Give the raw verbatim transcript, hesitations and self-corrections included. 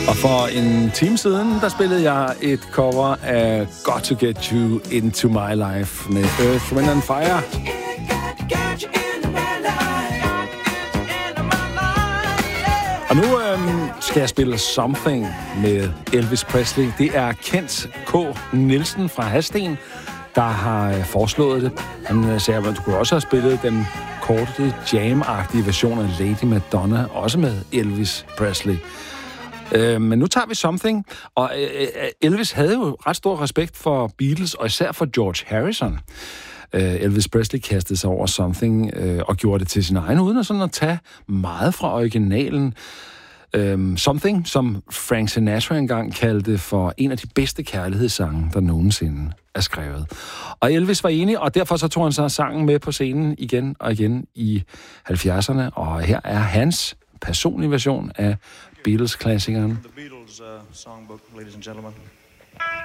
Og for en time siden, der spillede jeg et cover af Got to Get You Into My Life med Earth, Wind and Fire. Og nu øhm, skal jeg spille Something med Elvis Presley. Det er Kent K. Nielsen fra Hadsten, der har øh, foreslået det. Han sagde, at du kunne også have spillet den korte, jam-agtige version af Lady Madonna, også med Elvis Presley. Øh, men nu tager vi Something, og øh, Elvis havde jo ret stor respekt for Beatles, og især for George Harrison. Øh, Elvis Presley kastede sig over Something øh, og gjorde det til sin egen, uden at, sådan at tage meget fra originalen. Øh, Something, som Frank Sinatra engang kaldte for en af de bedste kærlighedssange, der nogensinde er skrevet. Og Elvis var enig, og derfor så tog han sig sangen med på scenen igen og igen i halvfjerdserne, og her er hans personlige version af Beatles-klassikeren. The Beatles uh, songbook, ladies and gentlemen.